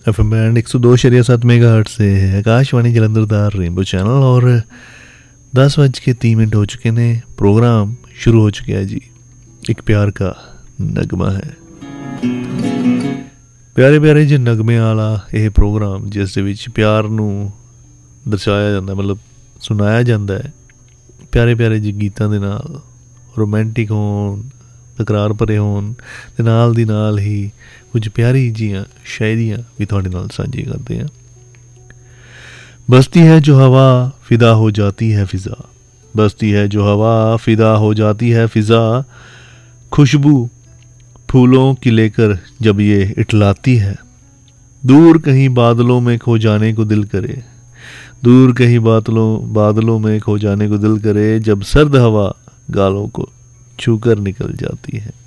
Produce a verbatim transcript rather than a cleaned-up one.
F M band एक सौ दो शरिया सात मेगा हर्ट से आकाशवाणी जलंधर दा रेनबो चैनल। और दस बज के तीन मिनट हो चुके ने, प्रोग्राम शुरू हो चुका है जी। एक प्यार का नगमा है, प्यारे प्यारे जो नगमे वाला यह प्रोग्राम जिस दे विच प्यार नू दर्शाया जाता, मतलब सुनाया जाता है प्यारे प्यारे जी गीतां दे नाल, रोमांटिक होन, तकरार भरे होन ते नाल दी नाल ही कुछ प्यारी जियां शायरियां भी तुहाडे नाल सांझी करते हैं। बसती है जो हवा फिदा हो जाती है फिजा, बसती है जो हवा फिदा हो जाती है फिजा, खुशबू फूलों की लेकर जब ये इटलाती है, दूर कहीं बादलों में खो जाने को दिल करे, दूर कहीं बादलों बादलों में खो जाने को दिल करे, जब सर्द हवा गालों को छूकर निकल जाती है।